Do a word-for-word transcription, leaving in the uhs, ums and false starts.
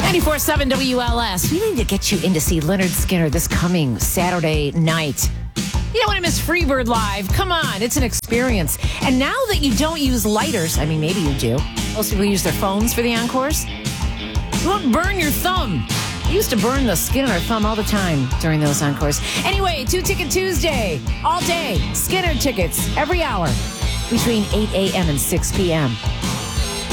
ninety-four point seven W L S. We need to get you in to see Leonard Skinner this coming Saturday night. You don't want to miss Freebird Live. Come on, it's an experience. And now that you don't use lighters, I mean, maybe you do. Most people use their phones for the encores. You won't burn your thumb. We used to burn the skin on our thumb all the time during those encores. Anyway, Two Ticket Tuesday, all day. Skinner tickets every hour between eight a.m. and six p.m.